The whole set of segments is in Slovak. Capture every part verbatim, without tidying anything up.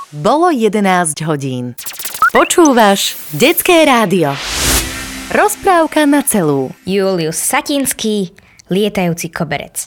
Bolo jedenásť hodín. Počúvaš Detské rádio. Rozprávka na celú. Julius Satinský, Lietajúci koberec.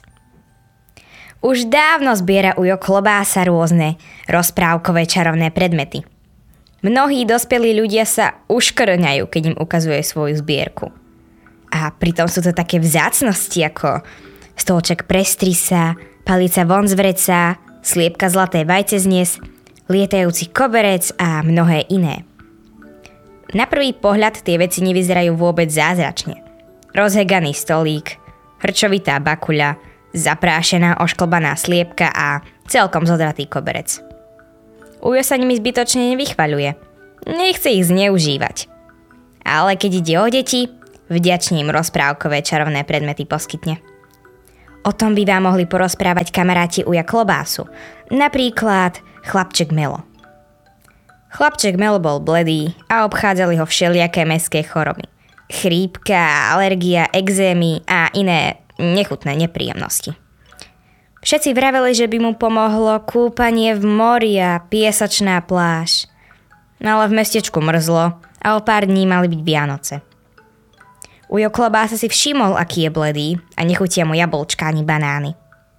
Už dávno zbiera Ujo Klobása rôzne rozprávkové čarovné predmety. Mnohí dospelí ľudia sa uškrňajú, keď im ukazuje svoju zbierku. A pritom sú to také vzácnosti ako stolček pre strisa, palica von z vreca, sliepka zlaté vajce znes, lietajúci koberec a mnohé iné. Na prvý pohľad tie veci nevyzerajú vôbec zázračne. Rozheganý stolík, hrčovitá bakuľa, zaprášená ošklbaná sliepka a celkom zodratý koberec. Ujo sa nimi zbytočne nevychvaľuje. Nechce ich zneužívať. Ale keď ide o deti, vďačne im rozprávkové čarovné predmety poskytne. O tom by vám mohli porozprávať kamaráti Uja Klobásu. Napríklad chlapček Melo. Chlapček Melo bol bledý a obchádzali ho všelijaké mestské choroby. Chrípka, alergia, ekzémy a iné nechutné nepríjemnosti. Všetci vraveli, že by mu pomohlo kúpanie v mori a piesačná pláž. Ale v mestečku mrzlo a o pár dní mali byť Vianoce. Ujo Klobása si všimol, aký je bledý a nechutia mu jablčka ani banány.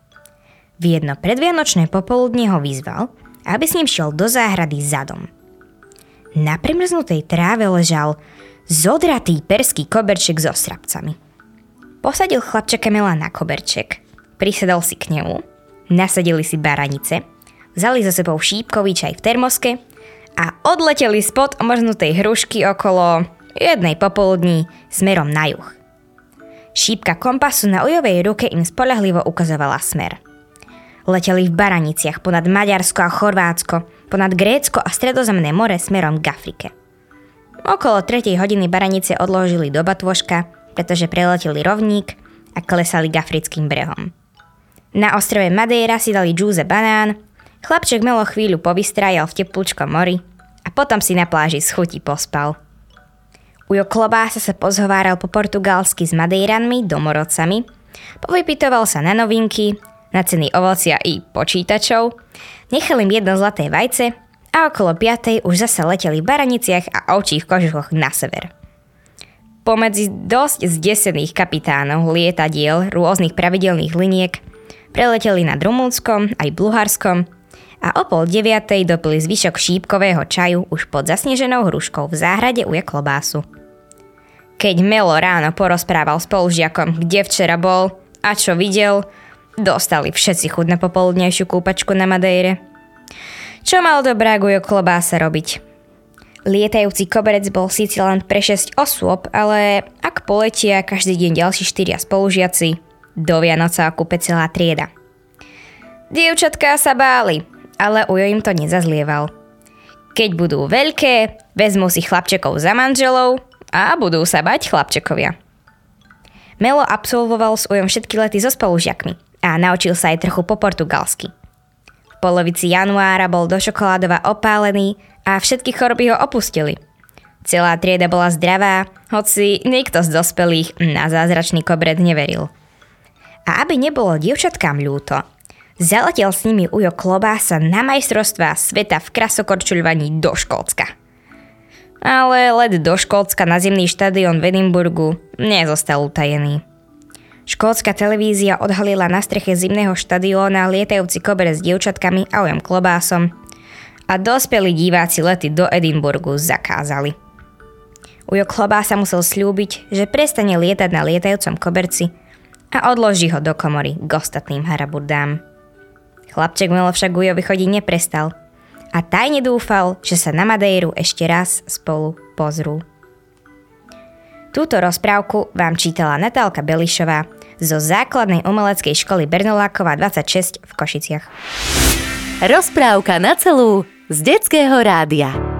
V jedno predvianočné popoludne ho vyzval, aby s ním šiel do záhrady zadom. Na primrznutej tráve ležal zodratý perský koberček so srabcami. Posadil chlapčeka Mela na koberček, prisedol si k nemu, nasadili si baranice, vzali so sebou šípkový čaj v termoske a odleteli spod omrznutej hrušky okolo jednej popoludní smerom na juh. Šípka kompasu na Ujovej ruke im spoľahlivo ukazovala smer. Leteli v baraniciach ponad Maďarsko a Chorvátsko, ponad Grécko a Stredozemné more smerom k Afrike. Okolo tretej hodiny baranice odložili do batôžka, pretože preleteli rovník a klesali k africkým brehom. Na ostrove Madeira si dali džúze banán, chlapček Melo chvíľu povystrájal v teplúčkom mori a potom si na pláži z chuti pospal. Ujo Klobása sa pozhováral po portugalsky s Madeiranmi, domorodcami, povypytoval sa na novinky, na ceny ovocia i počítačov, nechal im jedno zlaté vajce a okolo piatej už zase leteli v baraniciach a ovčích kožuchoch na sever. Pomedzi dosť zdesených kapitánov lietadiel rôznych pravidelných liniek preleteli nad Rumunskom aj Bulharskom a o pol deviatej dopili zvyšok šípkového čaju už pod zasneženou hruškou v záhrade Uja Klobásu. Keď Melo ráno porozprával spolužiakom, kde včera bol a čo videl, dostali všetci chuť na popoludnejšiu kúpačku na Madeire. Čo mal dobrá Ujo Klobása robiť? Lietajúci koberec bol síce len pre šesť osôb, ale ak poletia každý deň ďalší štyria spolužiaci, do Vianoca kúpe celá trieda. Dievčatká sa báli, ale Ujo im to nezazlieval. Keď budú veľké, vezmú si chlapčekov za manželov a budú sa bať chlapčekovia. Melo absolvoval s Ujom všetky lety so spolužiakmi a naučil sa aj trochu po portugalsky. V polovici januára bol do šokoládova opálený a všetky choroby ho opustili. Celá trieda bola zdravá, hoci nikto z dospelých na zázračný koberec neveril. A aby nebolo dievčatkám ľúto, zaletel s nimi Ujo Klobása na majstrovstvá sveta v krasokorčuľovaní do Škótska. Ale let do Škótska na zimný štadión v Edinburgu nezostal utajený. Škótska televízia odhalila na streche zimného štadióna lietajúci koberec s dievčatkami a Ujom Klobásom a dospelí diváci lety do Edinburgu zakázali. Ujo Klobása musel sľúbiť, že prestane lietať na lietajúcom koberci a odloží ho do komory k ostatným haraburdám. Chlapček Melo však Ujovi chodiť neprestal a tajne dúfal, že sa na Madeiru ešte raz spolu pozrú. Túto rozprávku vám čítala Natálka Belišová zo základnej umeleckej školy Bernoláková dvadsaťšesť v Košiciach. Rozprávka na celú z Detského rádia.